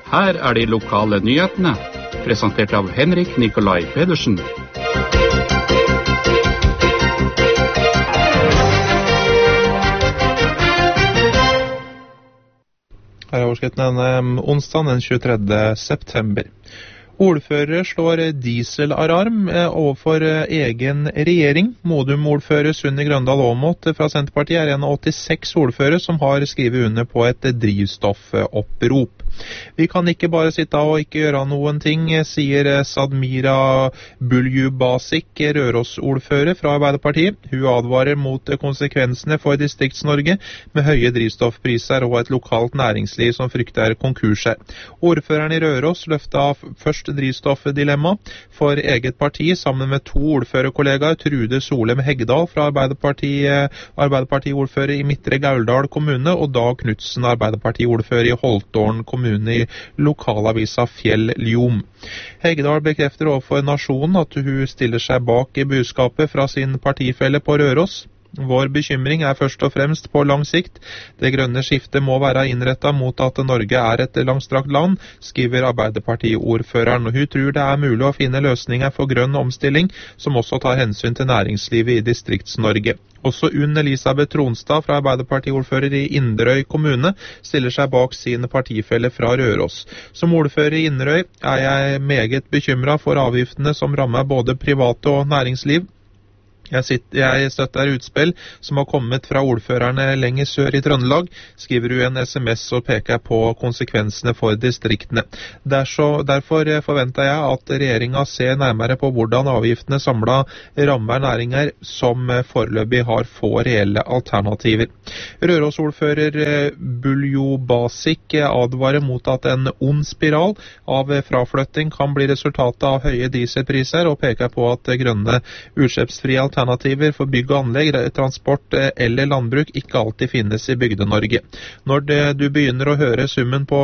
Her de lokale nyhetene, presentert av Henrik Nikolai Pedersen. Her overskriften onsdag den 23. september. Ordfører slår dieselalarm overfor egen regjering. Modum-ordfører Sunni Grøndal Åmot fra Senterpartiet en av 86 ordfører som har skrivet under på et drivstoffopprop. Vi kan ikke bare sitte og ikke gjøre noen ting, sier Sadmira Buljubasik, Røros-ordfører fra Arbeiderpartiet. Hun advarer mot konsekvensene for Distrikts-Norge med høye drivstoffpriser og et lokalt næringsliv som frykter konkurser. Ordføreren i Røros løftet først drivstoffdilemma for eget parti sammen med to ordførerkollegaer, Trude Solem Hegdal fra Arbeiderparti-ordfører i Midtre Gauldal kommune og Dag Knudsen, Arbeiderparti-ordfører i Holtålen kommune i lokalavisa Fjell Ljom. Hegdal bekrefter overfor Nasjonen at hun stiller seg bak budskapet fra sin partifelle på Røros. Vår bekymring først og fremst på lang sikt. Det grønne skiftet må være innrettet mot at Norge et langstrakt land, skriver Arbeiderparti-ordføreren. Hun tror det mulig å finne løsninger for grønn omstilling, som også tar hensyn til næringslivet i Distrikts-Norge. Også Unn Elisabeth Tronstad fra Arbeiderparti-ordfører i Inderøy kommune stiller seg bak sin partifelle fra Røros. Som ordfører i Inderøy jeg meget bekymret for avgiftene som rammer både private og næringsliv. Jeg støtter utspill som har kommet fra ordførerne lenger sør i Trøndelag, skriver hun en SMS og peker på konsekvensene for distriktene. Derfor forventer jeg at regjeringen ser nærmere på hvordan avgiftene samlet rammer næringer som foreløpig har få reelle alternativer. Røros-ordfører Buljubasik advarer mot at en ond spiral av fraflytting kan bli resultatet av høye dieselpriser, og peker på at grønne utslippsfrie alternativer for bygg og anlegg, transport eller landbruk ikke alltid finnes i Bygde-Norge. Når du begynner å høre summen på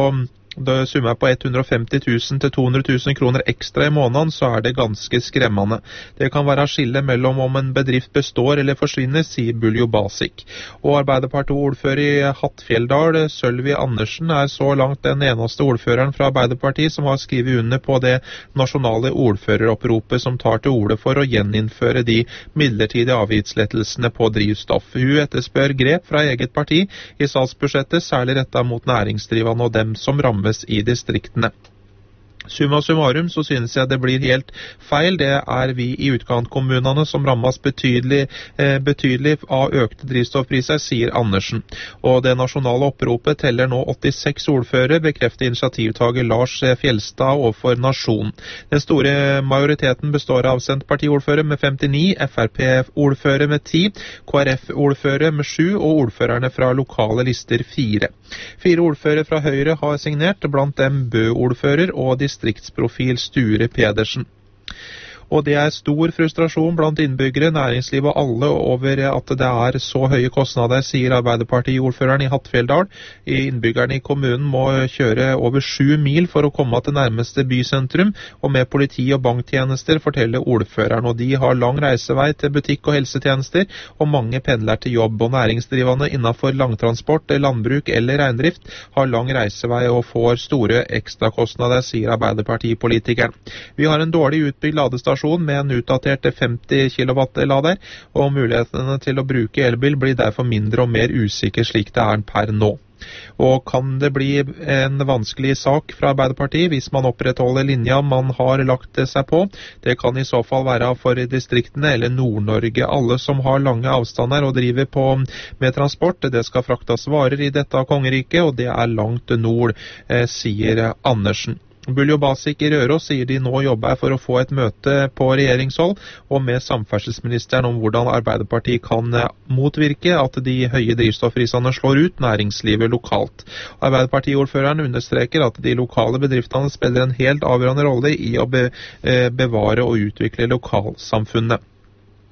150 000 til 200 000 kroner ekstra i måneden, så det ganske skremmende. Det kan være skille mellom om en bedrift består eller forsvinner, sier Buljubasik. Og Arbeiderparti-ordfører i Hattfjelldal, Sølvi Andersen, så langt den eneste ordføreren fra Arbeiderpartiet som har skrivet under på det nasjonale ordføreroppropet som tar til orde for å gjeninnføre de midlertidige avgiftslettelsene på drivstoff. Hun etterspør grep fra eget parti i statsbudsjettet, særlig rettet mot næringsdrivende og dem som rammes i distriktene. Summa summarum så synes jeg det blir helt feil. Det vi i utkantkommunene som rammes betydelig av økte drivstoffpriser, sier Andersen. Og det nasjonale oppropet teller nå 86 ordfører, bekrefter initiativtager Lars Fjelstad overfor Nasjonen. Den store majoriteten består av Senterparti-ordfører med 59, FrP-ordfører med 10, KrF-ordfører med 7 og ordførerne fra lokale lister 4. 4 ordfører fra Høyre har signert, blant dem Bø-ordfører og distriktsprofil Sture Pedersen. Og det stor frustrasjon blant innbyggere, næringsliv og alle over at det så høye kostnader, sier Arbeiderparti-ordføreren i Hattfjelldal. Innbyggerne i kommunen må kjøre over 7 mil for å komme til nærmeste bysentrum, og med politi- og banktjenester, forteller ordføreren. Og de har lang reisevei til butikk og helsetjenester, og mange pendler til jobb. Og næringsdrivende innenfor langtransport, landbruk eller reindrift har lang reisevei og får store ekstrakostnader, sier Arbeiderpartipolitikeren. Vi har en dårlig utbygd ladestasjon med en utdatert 50 kW-lader, og mulighetene til å bruke elbil blir derfor mindre og mer usikker slik det per nå. Og kan det bli en vanskelig sak fra Arbeiderpartiet hvis man opprettholder linja man har lagt seg på? Det kan i så fall være for distriktene eller Nord-Norge. Alle som har lange avstander og driver på med transport, det skal fraktes varer i dette kongeriket, og det langt nord, sier Andersen. Buljubasik i Røros sier de nå jobber for å få et møte på regjeringshold og med samferdselsministeren om hvordan Arbeiderpartiet kan motvirke at de høye drivstoffprisene slår ut næringslivet lokalt. Arbeiderpartiordføreren understreker at de lokale bedriftene spiller en helt avgjørende rolle i å bevare og utvikle lokalsamfunnet.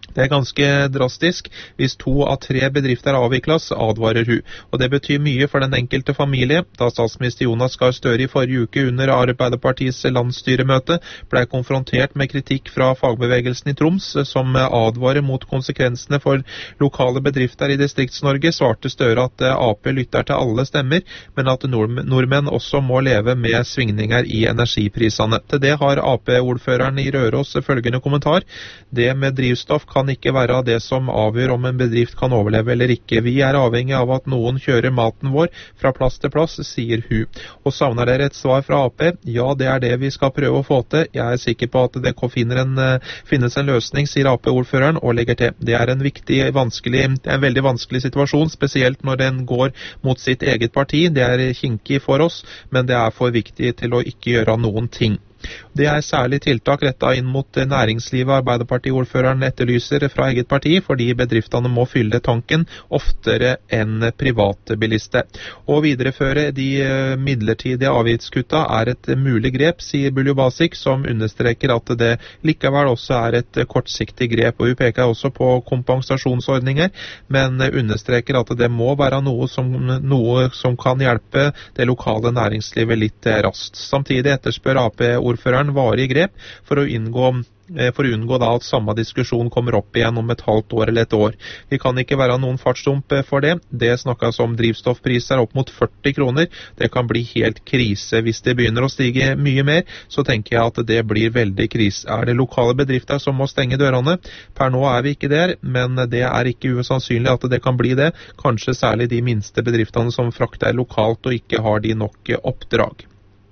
Det ganske drastisk. Hvis 2 av 3 bedrifter avvikles, advarer hun. Og det betyr mye for den enkelte familie. Da statsminister Jonas Gahr Støre i forrige uke under Arbeiderpartiets landsstyremøte ble konfrontert med kritikk fra fagbevegelsen i Troms, som advarer mot konsekvensene for lokale bedrifter i Distrikts-Norge, svarte Støre at Ap lytter til alle stemmer, men at nordmenn også må leve med svingninger i energiprisene. Til det har Ap-ordføreren i Røros følgende kommentar: Det med drivstoff kan ikke være det som avgjør om en bedrift kan overleve eller ikke. Vi er avhengig av at noen kjører maten vår fra plass til plass, sier hun. Og savner dere et svar fra Ap? Ja, det er det vi skal prøve å få til. Jeg er sikker på at det finnes en løsning, sier Ap-ordføreren, og legger til. Det er en veldig vanskelig situasjon, spesielt når den går mot sitt eget parti. Det er kinkig for oss, men det er for viktig til å ikke gjøre noen ting. Det er særlig tiltak rettet inn mot næringslivet Arbeiderparti-ordføreren etterlyser fra eget parti, fordi bedriftene må fylle tanken oftere enn private bilister. Å videreføre de midlertidige avgiftskutta er et mulig grep, sier Buljo Basic, som understreker at det likevel også er et kortsiktig grep. Og hun peker også på kompensasjonsordninger, men understreker at det må være noe som kan hjelpe det lokale næringslivet litt raskt. Samtidig etterspør Ap-ordføreren varige grep for å unngå da at samme diskusjon kommer opp igjen om et halvt år eller et år. Vi kan ikke være noen fartsdump for det. Det snakkes om drivstoffpriser opp mot 40 kroner. Det kan bli helt krise. Hvis det begynner å stige mye mer, så tenker jeg at det blir veldig krise. Er det lokale bedrifter som må stenge dørene? Per nå er vi ikke der, men det er ikke usannsynlig at det kan bli det. Kanskje særlig de minste bedriftene som frakter lokalt og ikke har de nok oppdrag.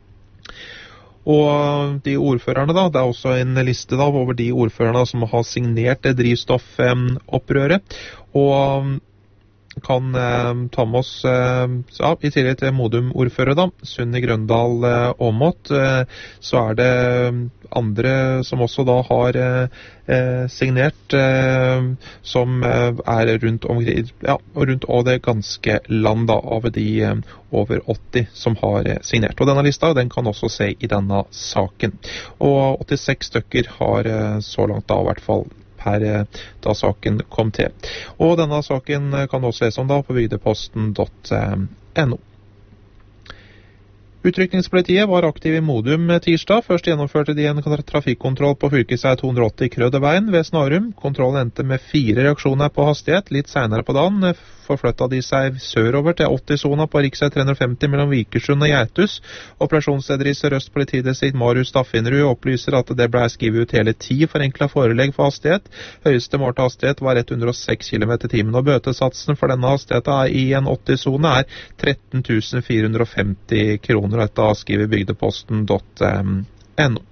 Og de ordførerne det er også en liste over de ordførerne som har signert drivstoffopprøret, og kan ta med oss, i tillegg til Modum-ordfører Sunni Grøndal Åmot, så er det andre som også har signert, som er rundt det ganske land av de over 80 som har signert. Og denne lista den kan også se i denne saken. Og 86 stykker har så langt i hvert fall per da saken kom til. Og denne saken kan du også lese om på bygdeposten.no. Utrykningspolitiet var aktiv i Modum tirsdag. Først gjennomførte de en trafikkontroll på fylkesvei 280 Krøderveien ved Snarum. Kontrollen endte med 4 reaksjoner på hastighet. Litt senere på dagen forflyttet de seg sørover til 80-sona på riksvei 350 mellom Vikersund og Gjertus. Operasjonsleder i Sør-Øst politidistrikt Marius Staffinrud opplyser at det ble skrevet ut hele 10 forenklet forelegg for hastighet. Høyeste målte hastighet var 106 km i timen, og bøtesatsen for denne hastigheten i en 80-sone er 13 450 kroner. Dette skriver bygdeposten.no.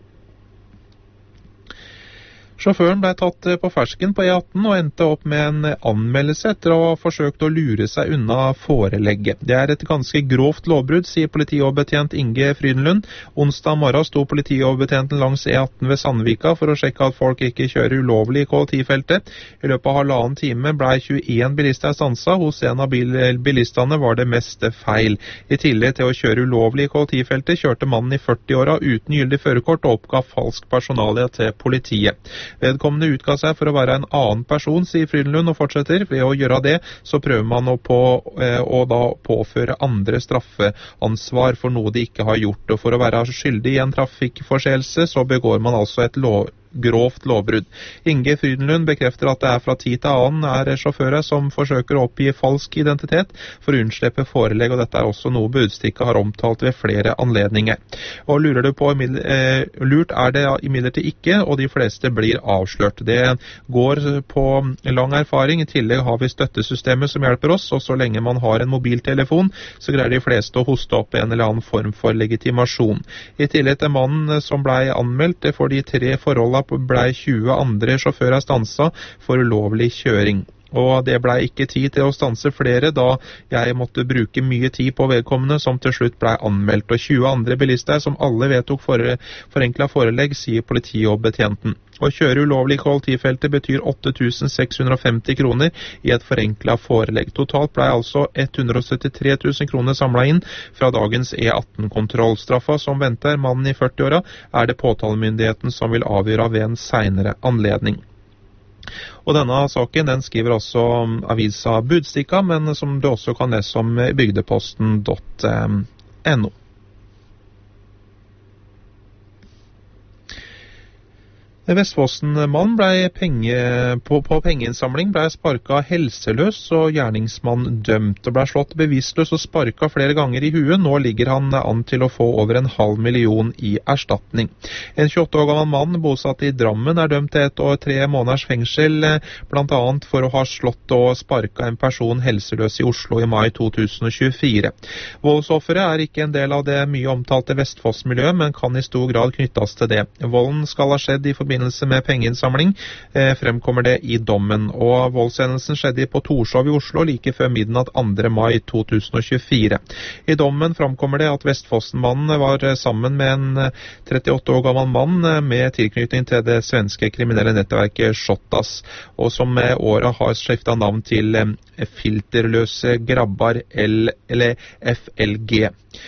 Sjåføren ble tatt på fersken på E18 og endte opp med en anmeldelse etter å ha forsøkt å lure seg unna forelegget. Det er et ganske grovt lovbrudd, sier politioverbetjent Inge Frydenlund. Onsdag morgen sto politioverbetjenten langs E18 ved Sandvika for å sjekke at folk ikke kjører ulovlig i kollektivfeltet. I løpet av halvannen time ble 21 bilister stanset. Hos en av bilistene var det meste feil. I tillegg til å kjøre ulovlig i kollektivfeltet kjørte mannen i 40-åra uten gyldig førerkort og oppga falsk personalia til politiet. Vedkommende utga seg for å være en annen person, sier Frydenlund, og fortsetter. Ved å gjøre det, så prøver man å påføre andre straffeansvar for noe de ikke har gjort. Og for å være skyldig i en trafikkforseelse, så begår man altså et grovt lovbrudd. Inge Frydenlund bekrefter at det er fra tid til annen er sjåfører som forsøker å oppgi falsk identitet for å unnslippe forelegg, og dette er også noe Budstikket har omtalt ved flere anledninger. Og lurt er det imidlertid ikke, og de fleste blir avslørt. Det går på lang erfaring. I tillegg har vi støttesystemet som hjelper oss, og så lenge man har en mobiltelefon, så greier de fleste å hoste opp en eller annen form for legitimasjon. I tillegg til mannen som ble anmeldt for de 3 forholdene ble 20 andre sjåfører stanset for ulovlig kjøring. Og det ble ikke tid til å stanse flere, da jeg måtte bruke mye tid på vedkommende som til slutt ble anmeldt. Og 20 andre bilister som alle vedtok forenklet forelegg, sier politioverbetjenten. Å kjøre ulovlig i kollektivfeltet betyr 8.650 kroner i et forenklet forelegg. Totalt ble altså 173 000 kroner samlet inn fra dagens E18-kontroll. Straffa som venter mannen i 40-åra er det påtalemyndigheten som vil avgjøre ved en senere anledning. Og denne saken den skriver også avisa Budstikka, men som du også kan lese om i bygdeposten.no. Vestfossen-mann på pengeinnsamling ble sparket helseløs og gjerningsmann dømt og ble slått bevisstløs og sparket flere ganger i huet. Nå ligger han an til å få over 500 000 i erstatning. En 28 år gammel mann bosatt i Drammen er dømt til 1 år 3 måneders fengsel, blant annet for å ha slått og sparket en person helseløs i Oslo i mai 2024. Voldsofferet er ikke en del av det mye omtalte Vestfoss-miljøet, men kan i stor grad knyttes til det. Volden skal ha skjedd i forbindelse med pengeinnsamling, fremkommer det i dommen. Og voldshendelsen skjedde på Torshov i Oslo like før midnatt 2. mai 2024. I dommen fremkommer det at Vestfossen-mannen var sammen med en 38 år gammel mann med tilknytning til det svenske kriminelle nettverket Shottaz, og som med året har skiftet navn til Filterløse Grabbar, eller FLG.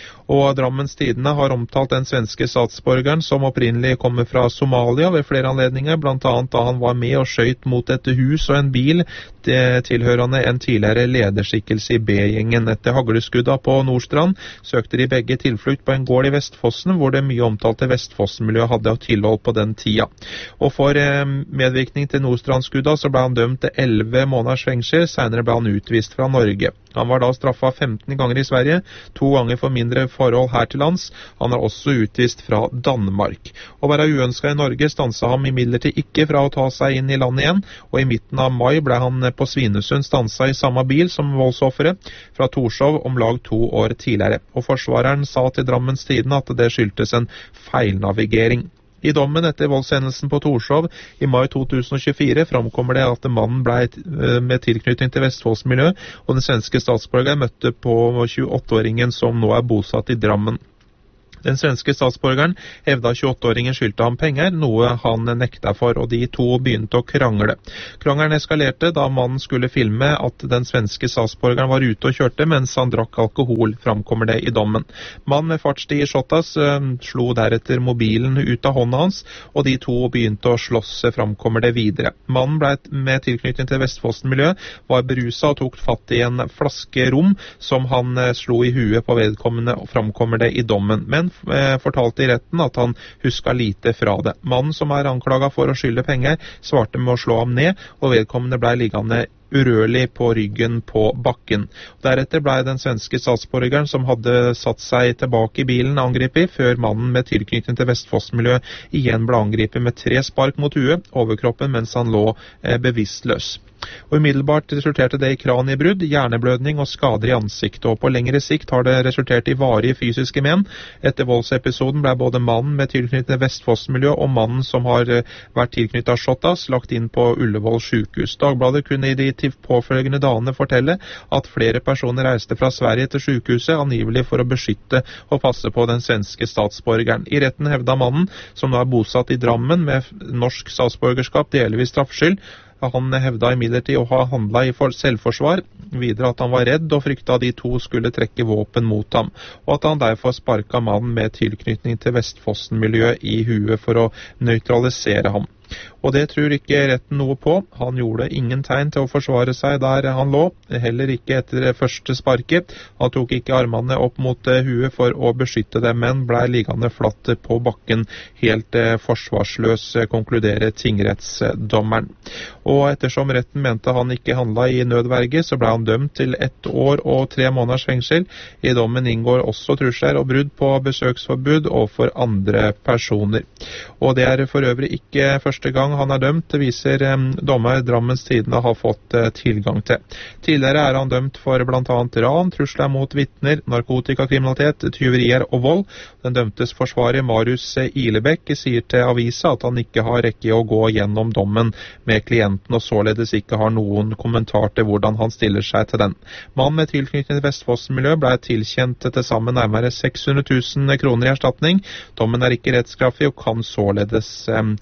Og Drammens Tidende har omtalt den svenske statsborgeren som opprinnelig kommer fra Somalia ved flere anledninger, blant annet da han var med og skjøt mot et hus og en bil tilhørende en tidligere lederskikkelse i B-gjengen. Etter hagleskudda på Nordstrand søkte de begge tilflukt på en gård i Vestfossen, hvor det mye omtalte Vestfossen-miljøet hadde tilhold på den tida. Og for medvirkning til Nordstrandskudda så ble han dømt til 11 måneders fengsel, senere ble han utvist fra Norge. Han var da straffet 15 ganger i Sverige, 2 ganger for mindre forhold her til lands. Han er også utvist fra Danmark. Å være uønsket i Norge stanset ham imidlertid ikke fra å ta seg inn i landet igjen, og i midten av mai ble han på Svinesund stanset i samme bil som voldsofferet fra Torshov om lag 2 år tidligere. Og forsvareren sa til Drammens Tidende at det skyldtes en feilnavigering. I dommen etter voldshendelsen på Torshov i mai 2024 framkommer det at mannen ble med tilknytning til Vestfoldsmiljøet, og den svenske statsborgeren møtte på 28-åringen som nå er bosatt i Drammen. Den svenske statsborgeren hevda 28-åringen skyldte ham penger, noe han nekta for, og de to begynte å krangle. Krangelen eskalerte da mannen skulle filme at den svenske statsborgeren var ute og kjørte mens han drakk alkohol, framkommer det i dommen. Mannen med fartstid i Shottaz slo deretter mobilen ut av hånda hans, og de to begynte å slåss, framkommer det videre. Mannen ble med tilknytning til Vestfossen-miljøet, var beruset og tok fatt i en flaske rom som han slo i huet på vedkommende, og framkommer det i dommen. Men fortalte i retten at han huska lite fra det. Mannen som er anklaget for å skylde penger, svarte med å slå ham ned, og vedkommende ble liggende urørlig på ryggen på bakken. Deretter ble den svenske statsborgeren som hadde satt seg tilbake i bilen angrepet, før mannen med tilknytning til Vestfossen-miljøet igjen ble angrepet med 3 spark mot huet, overkroppen mens han lå bevisstløs. Og umiddelbart resulterte det i kraniebrudd, hjerneblødning og skader i ansiktet, og på lengre sikt har det resultert i varige fysiske men. Etter voldsepisoden ble både mannen med tilknytning til Vestfossen-miljøet og mannen som har vært tilknyttet Shottaz lagt inn på Ullevål sykehus. Dagbladet kunne i de påfølgende dagene fortelle at flere personer reiste fra Sverige til sykehuset, angivelig for å beskytte og passe på den svenske statsborgeren. I retten hevda mannen, som nå er bosatt i Drammen med norsk statsborgerskap, delvis straffskyld. Han hevda imidlertid å ha handlet i selvforsvar, videre at han var redd og frykta de to skulle trekke våpen mot ham, og at han derfor sparka mannen med tilknytning til Vestfossen-miljøet i huet for å nøytralisere ham. Og det tror ikke retten noe på. Han gjorde ingen tegn til å forsvare seg der han lå, heller ikke etter det første sparket. Han tok ikke armene opp mot huet for å beskytte dem, men ble liggende flatt på bakken, helt forsvarsløs, konkluderer tingrettsdommeren. Og ettersom retten mente han ikke handlet i nødverge, så ble han dømt til 1 år og 3 måneders fengsel. I dommen inngår også trusler og brudd på besøksforbud overfor andre personer. Og det er for øvrig ikke første gang han er dømt, det viser dommer Drammens Tidende har fått tilgang til. Tidligere er han dømt for blant annet ran, trusler mot vitner, narkotikakriminalitet, tyverier og vold. Den dømtes forsvarer Marius Ilebekk sier til avisa at han ikke har rekke å gå gjennom dommen med klienten, og således ikke har noen kommentar til hvordan han stiller seg til den. Mannen med tilknytning til Vestfossen-miljøet ble tilkjent til sammen nærmere 600 000 kroner i erstatning. Dommen er ikke rettskraftig og kan således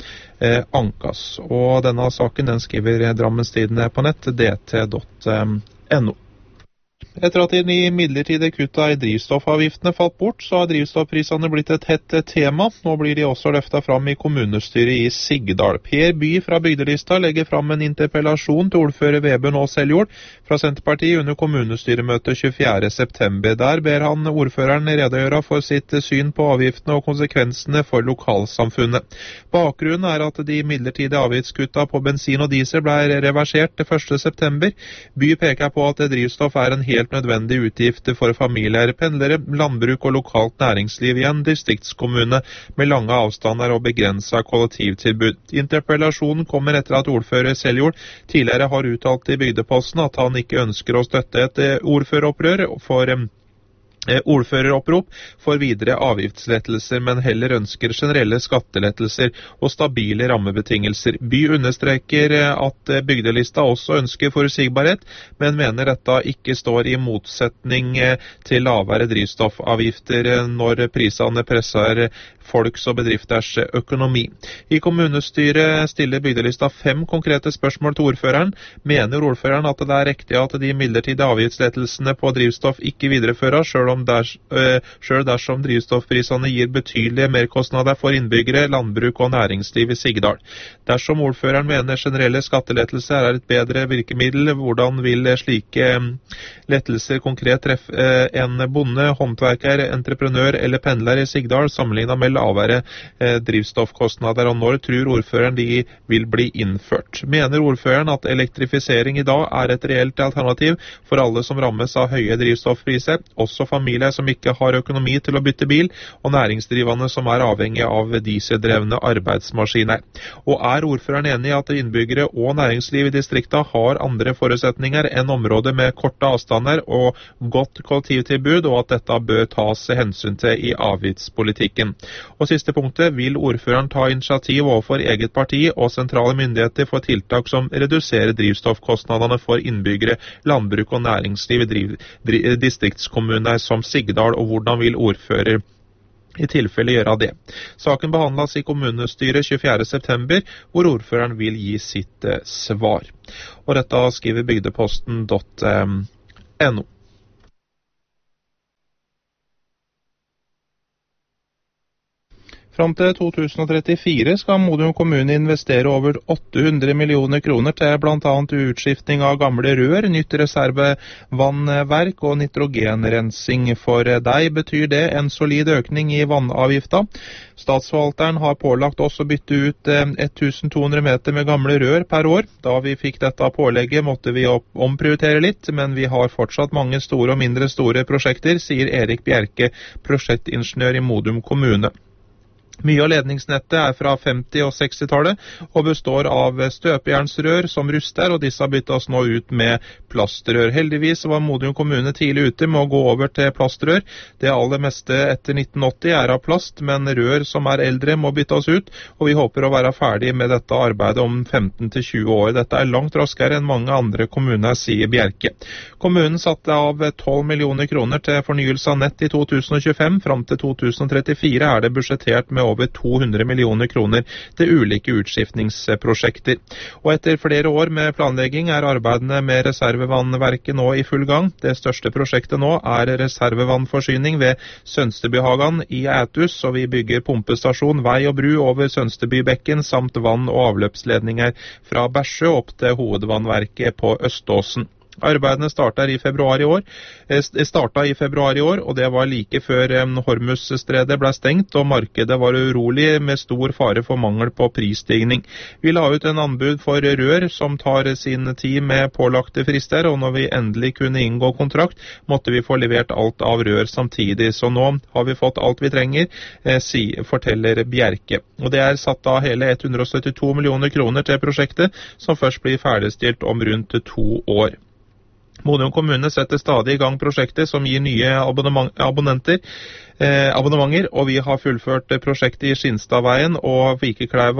ankes. Og denne saken den skriver Drammens Tidende på nett, dt.no. Etter at de midlertidige kutta i drivstoffavgiftene falt bort, så har drivstoffprisene blitt et hett tema. Nå blir de også løftet fram i kommunestyret i Sigdal. Per By fra Bygdelista legger fram en interpellasjon til ordfører Vebjørn Aas Seljord fra Senterpartiet under kommunestyremøtet 24. september. Der ber han ordføreren redegjøre for sitt syn på avgiftene og konsekvensene for lokalsamfunnet. Bakgrunnen er at de midlertidige avgiftskutta på bensin og diesel ble reversert til 1. september. By peker på at drivstoff er en helt nødvendige utgifter for familier, pendlere, landbruk og lokalt næringsliv i en distriktskommune med lange avstander og begrenset kollektivtilbud. Interpellasjonen kommer etter at ordfører Seljord tidligere har uttalt i Bygdeposten at han ikke ønsker å støtte et ordføreropprop for videre avgiftslettelser, men heller ønsker generelle skattelettelser og stabile rammebetingelser. By understreker at Bygdelista også ønsker forutsigbarhet, men mener dette ikke står i motsetning til lavere drivstoffavgifter når prisene presser folks og bedrifters økonomi. I kommunestyret stiller Bygdelista 5 konkrete spørsmål til ordføreren. Mener ordføreren at det er riktig at de midlertidige avgiftslettelsene på drivstoff ikke videreføres, selv dersom drivstoffprisene gir betydelige merkostnader for innbyggere, landbruk og næringsliv i Sigdal? Dersom ordføreren mener generelle skattelettelser er et bedre virkemiddel, hvordan vil slike lettelser konkret treffe en bonde, håndverker, entreprenør eller pendler i Sigdal sammenlignet med lavere drivstoffkostnader, og når tror ordføreren de vil bli innført? Mener ordføreren at elektrifisering i dag er et reelt alternativ for alle som rammes av høye drivstoffpriser, også familier som ikke har økonomi til å bytte bil, og næringsdrivende som er avhengig av dieseldrevne arbeidsmaskiner? Og er ordføreren enig i at innbyggere og næringsliv i distriktet har andre forutsetninger enn områder med korte avstander og godt kollektivtilbud, og at dette bør tas hensyn til i avgiftspolitikken? Og siste punktet, vil ordføreren ta initiativ overfor eget parti og sentrale myndigheter for tiltak som reduserer drivstoffkostnadene for innbyggere, landbruk og næringsliv i distriktskommuner som Sigdal, og hvordan vil ordfører i tilfelle gjøre det? Saken behandles i kommunestyret 24. september, hvor ordføreren vil gi sitt svar. Og dette skriver bygdeposten.no. Fram til 2034 skal Modum kommune investere over 800 millioner kroner til blant annet utskifting av gamle rør, nytt reservevannverk og nitrogenrensing. For deg betyr det en solid økning i vannavgifta. Statsforvalteren har pålagt oss å bytte ut 1200 meter med gamle rør per år. Da vi fikk dette pålegget måtte vi omprioritere litt, men vi har fortsatt mange store og mindre store prosjekter, sier Erik Bjerke, prosjektingeniør i Modum kommune. Mye av ledningsnettet er fra 50- og 60-tallet og består av støpejernsrør som ruster, og disse byttes nå ut med plastrør. Heldigvis var Modum kommune tidlig ute med å gå over til plastrør. Det aller meste etter 1980 er av plast, men rør som er eldre må byttes ut, og vi håper å være ferdig med dette arbeidet om 15-20 år. Dette er langt raskere enn mange andre kommuner, sier Bjerke. Kommunen satte av 12 millioner kroner til fornyelse av nett i 2025. Fram til 2034 er det budsjettert med over 200 millioner kroner til ulike utskiftningsprosjekter. Og etter flere år med planlegging er arbeidene med reservevannverket nå i full gang. Det største prosjektet nå er reservevannforsyning ved Sønstebyhagan i Ætus, og vi bygger pumpestasjon, vei og bru over Sønstebybekken samt vann- og avløpsledninger fra Bæsjø opp til hovedvannverket på Øståsen. Arbeidene startet i februar i år, og det var like før Hormuzstredet ble stengt, og markedet var urolig med stor fare for mangel på prisstigning. Vi la ut en anbud for rør som tar sin tid med pålagte frister, og når vi endelig kunne inngå kontrakt, måtte vi få levert alt av rør samtidig. Så nå har vi fått alt vi trenger, forteller Bjerke. Og det er satt av hele 172 millioner kroner til prosjektet, som først blir ferdigstilt om rundt 2 år. Modum kommune setter stadig i gang prosjekter som gir nye abonnementer, og vi har fullført prosjektet i Skinstadveien og Vikekleiva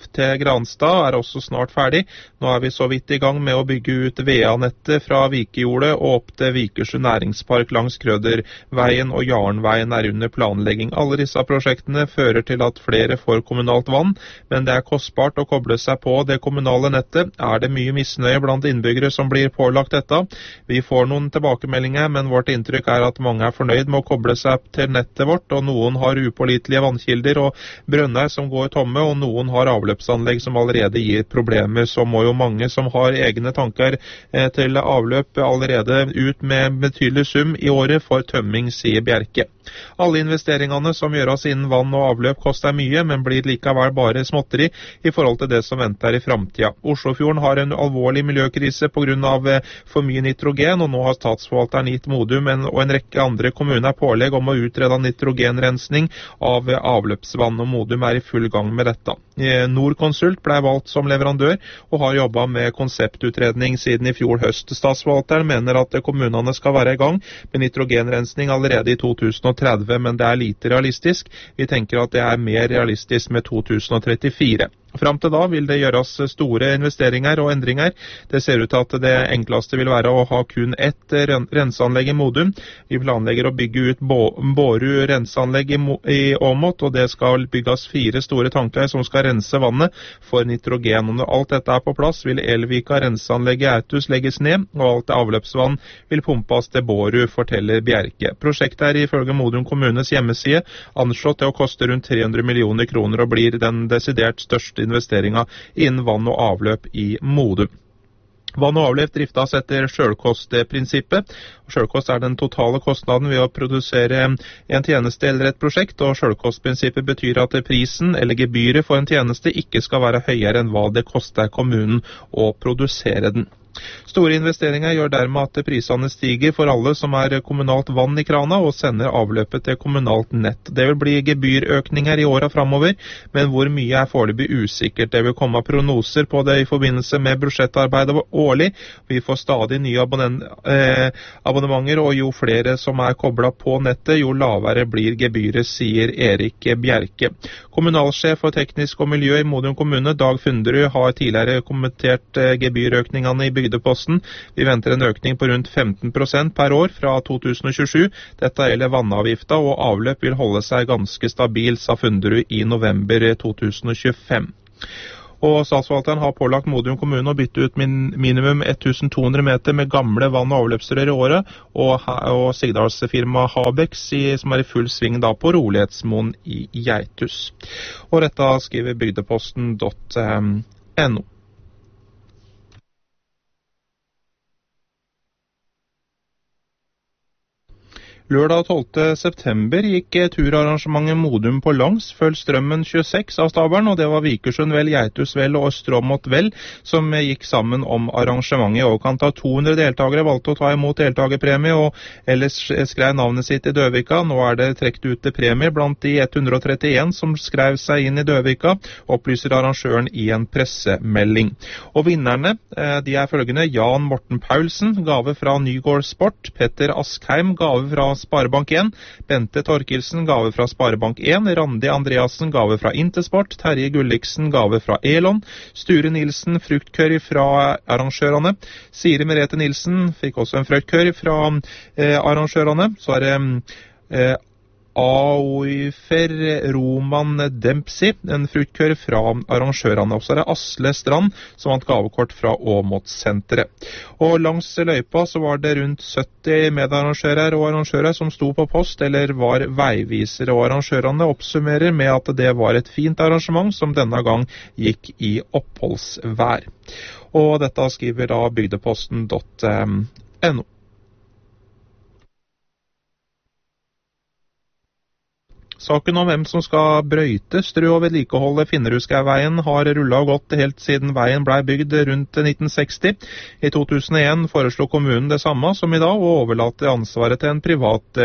til Granstad også snart ferdig. Nå vi så vidt i gang med å bygge ut VA-nettet fra Vikejordet og opp til Vikersund næringspark langs Krøderveien og Jarnveien under planlegging. Alle disse prosjektene fører til at flere får kommunalt vann, men det kostbart å koble seg på det kommunale nettet. Det mye misnøye blant innbyggere som blir pålagt dette? Vi får noen tilbakemeldinger, men vårt inntrykk at mange fornøyd med å koble seg til nettet vårt, og noen har upålitelige vannkilder og brønner som går tomme, og noen har avløpsanlegg som allerede gir problemer. Så må jo mange som har egne tanker til avløp allerede ut med betydelig sum i året for tømming, sier Bjerke. Alle investeringene som gjøres innen vann og avløp koster mye, men blir likevel bare småtteri i forhold til det som venter i fremtiden. Oslofjorden har en alvorlig miljøkrise på grunn av for mye nitrogen, og nå har statsforvalteren gitt Modum og en rekke andre kommuner pålegg om å utrede nitrogenrensning av avløpsvann, og Modum i full gang med dette. Norconsult ble valgt som leverandør og har jobbet med konseptutredning siden i fjor høst. Statsforvalteren mener at kommunene skal være i gang med nitrogenrensning allerede i 2030, men det lite realistisk. Vi tenker at det mer realistisk med 2034. Fram til da vil det gjøres store investeringer og endringer. Det ser ut til at det enkleste vil være å ha kun ett renseanlegg i Modum. Vi planlegger å bygge ut Bårud renseanlegg i Åmot, og det skal bygges 4 store tanker som skal rense vannet for nitrogen. Og når alt dette på plass, vil Elvika renseanlegg i Autus legges ned, og alt avløpsvann vil pumpes til Bårud, forteller Bjerke. Prosjektet ifølge Modum kommunes hjemmeside anslått til å koste rundt 300 millioner kroner og blir den desidert største investeringer innen vann og avløp i Modum. Vann og avløp driftes etter selvkostprinsippet. Selvkost den totale kostnaden ved å produsere en tjeneste eller et prosjekt, og selvkostprinsippet betyr at prisen eller gebyret for en tjeneste ikke skal være høyere enn hva det koster kommunen å produsere den. Store investeringer gjør dermed at prisene stiger for alle som kommunalt vann i krana og sender avløpet til kommunalt nett. Det vil bli gebyrøkninger i årene fremover, men hvor mye foreløpig usikkert. Det vil komme prognoser på det i forbindelse med budsjettarbeidet årlig. Vi får stadig nye abonnementer, og jo flere som koblet på nettet, jo lavere blir gebyret, sier Erik Bjerke. Kommunalsjef for teknisk og miljø i Modum kommune, Dag Funderud, har tidligere kommentert gebyrøkningene i Bygdeposten. Vi venter en økning på rundt 15% per år fra 2027. Dette gjelder vannavgifta, og avløp vil holde seg ganske stabil, sa Funderud i november 2025. Og statsforvalteren har pålagt Modum kommune å bytte ut minimum 1200 meter med gamle vann- og avløpsrør i året, og Sigdalsfirma Habex som i full sving da på Rolighetsmoen i Geitus. Og dette skriver bygdeposten.no. Lørdag 12. september gikk turarrangementet Modum på langs, følg strømmen 26 av stabelen, og det var Vikersund vel, Geitus vel og Østråmot vel som gikk sammen om arrangementet. I overkant av 200 deltakere valgte å ta imot deltakerpremie, og ellers skrev navnet sitt i Døvika. Nå det trekt ut til premie blant de 131 som skrev seg inn i Døvika, opplyser arrangøren i en pressemelding. Og vinnerne, de følgende: Jan Morten Paulsen, gave fra Nygård Sport, Petter Askheim, gave fra Sparebank 1, Bente Torkelsen, gave fra Sparebank 1, Randi Andreassen, gave fra Intersport, Terje Gulliksen, gave fra Elon, Sture Nilsen, fruktkørr fra arrangørene, Siri Merete Nilsen fikk også en fruktkørr fra arrangørene, så det Auifer Roman Dempsey, en fruktkørr fra arrangørene. Og så det Asle Strand, som vant gavekort fra Åmotssenteret. Og langs løypa så var det rundt 70 medarrangører og arrangører som sto på post eller var veivisere, og arrangørene oppsummerer med at det var et fint arrangement som denne gang gikk i oppholdsvær. Og dette skriver da bygdeposten.no. Saken om hvem som skal brøyte, strø og vedlikeholde Finnerudskauveien har rullet og gått helt siden veien ble bygd rundt 1960. I 2001 foreslo kommunen det samme som i dag, og overlate ansvaret til en privat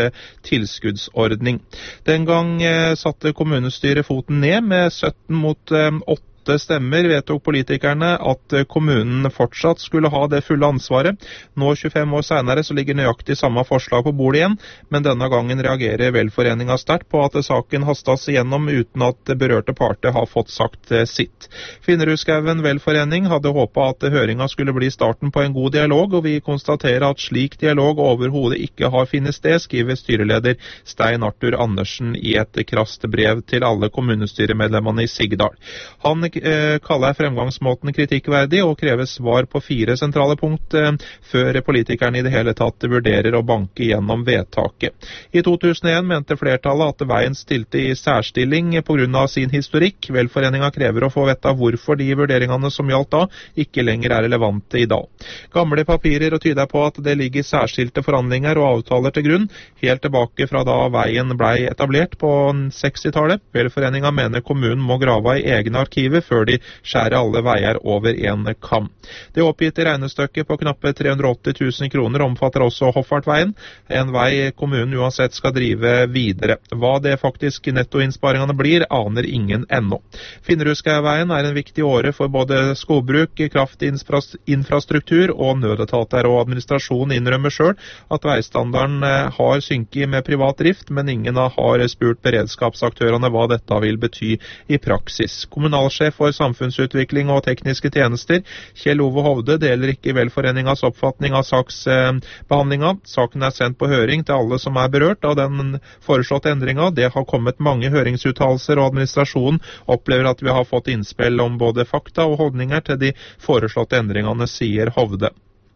tilskuddsordning. Den gang satte kommunestyret foten ned med 17 mot 8 8 stemmer vedtok politikerne at kommunen fortsatt skulle ha det fulle ansvaret. Nå 25 år senere så ligger nøyaktig samme forslag på bordet igjen, men denne gangen reagerer velforeningen sterkt på at saken hastes igjennom uten at berørte parter har fått sagt sitt. Finnerudskauen velforening hadde håpet at høringen skulle bli starten på en god dialog, og vi konstaterer at slik dialog overhodet ikke har funnet sted, skriver styreleder Stein Arthur Andersen i et krast brev til alle kommunestyremedlemmene i Sigdal. Han kaller fremgangsmåten kritikkverdig og krever svar på 4 sentrale punkt før politikerne i det hele tatt vurderer å banke gjennom vedtaket. I 2001 mente flertallet at veien stilte i særstilling på grunn av sin historikk. Velforeningen krever å få vite hvorfor de vurderingene som gjaldt da, ikke lenger er relevante i dag. Gamle papirer tyder på at det ligger særskilte forhandlinger og avtaler til grunn, helt tilbake fra da veien ble etablert på 60-tallet. Velforeningen mener kommunen må grave i egne arkiver før de skjærer alle veier over en kam. Det oppgitte regnestykket på knappe 380 000 kroner omfatter også Hoffartveien, en vei kommunen uansett skal drive videre. Hva det faktisk nettoinnsparingene blir, aner ingen ennå. Finnerudskaveien er en viktig åre for både skogbruk, kraftinfrastruktur og nødetater, og administrasjonen innrømmer selv at veistandarden har synket med privat drift, men ingen har spurt beredskapsaktørene hva dette vil bety i praksis. Kommunalsjef for samfunnsutvikling og tekniske tjenester, Kjell Ove Hovde, deler ikke velforeningens oppfatning av saksbehandlingen. Saken er sendt på høring til alle som er berørt av den foreslåtte endringen. Det har kommet mange høringsuttalelser, og administrasjonen opplever at vi har fått innspill om både fakta og holdninger til de foreslåtte endringene, sier Hovde.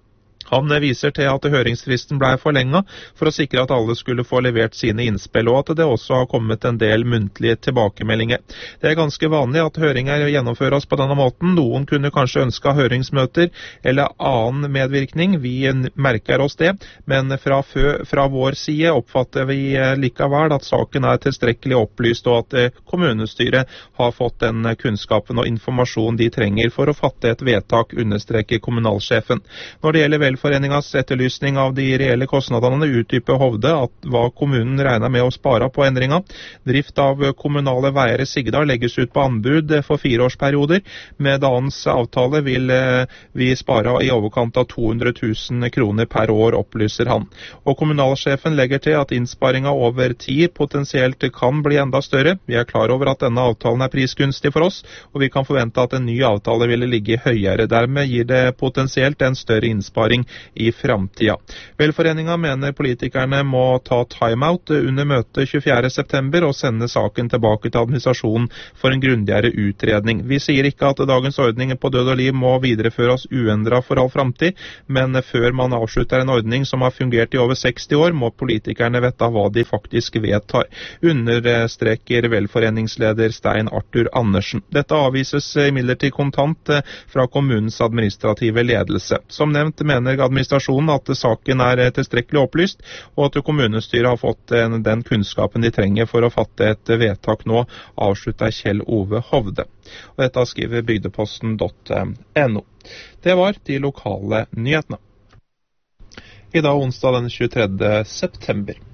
Han viser til at høringsfristen ble forlenget for å sikre at alle skulle få levert sine innspill, og at det også har kommet en del muntlige tilbakemeldinger. Det er ganske vanlig at høringer gjennomføres på denne måten. Noen kunne kanskje ønske høringsmøter eller annen medvirkning. Vi merker oss det, men fra vår side oppfatter vi likevel at saken er tilstrekkelig opplyst, og at kommunestyret har fått den kunnskapen og informasjon de trenger for å fatte et vedtak, understreker kommunalsjefen. Når det gjelder Velforeningens etterlysning av de reelle kostnadene, utdyper Hovde at hva kommunen regner med å spare på endringen. Drift av kommunale veier i Sigdal legges ut på anbud for 4-årsperioder. Med dagens avtale vil vi spare i overkant av 200 000 kroner per år, opplyser han. Og kommunalsjefen legger til at innsparingen over tid potensielt kan bli enda større. Vi er klar over at denne avtalen er prisgunstig for oss, og vi kan forvente at en ny avtale ville ligge høyere. Dermed gir det potensielt en større innsparing i framtida. Velforeningen mener politikerne må ta timeout under møtet 24. september og sende saken tilbake til administrasjonen for en grundigere utredning. Vi sier ikke at dagens ordning på død og liv må videreføres uendret for all framtid, men før man avslutter en ordning som har fungert i over 60 år, må politikerne vite hva de faktisk vedtar, understreker velforeningsleder Stein Arthur Andersen. Dette avvises imidlertid kontant fra kommunens administrative ledelse. Som nevnt mener administrasjonen at saken er tilstrekkelig opplyst, og at kommunestyret har fått den kunnskapen de trenger for å fatte et vedtak nå, avslutter Kjell Ove Hovde. Og dette skriver bygdeposten.no. Det var de lokale nyhetene. I dag onsdag den 23. september.